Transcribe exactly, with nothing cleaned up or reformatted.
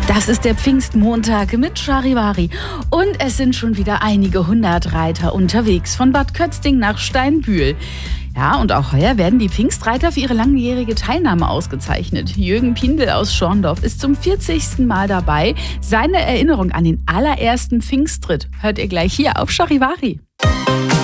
Das ist der Pfingstmontag mit Charivari und es sind schon wieder einige hundert Reiter unterwegs von Bad Kötzting nach Steinbühl. Ja, und auch heuer werden die Pfingstreiter für ihre langjährige Teilnahme ausgezeichnet. Jürgen Pindel aus Schorndorf ist zum vierzigsten Mal dabei. Seine Erinnerung an den allerersten Pfingstritt hört ihr gleich hier auf Charivari.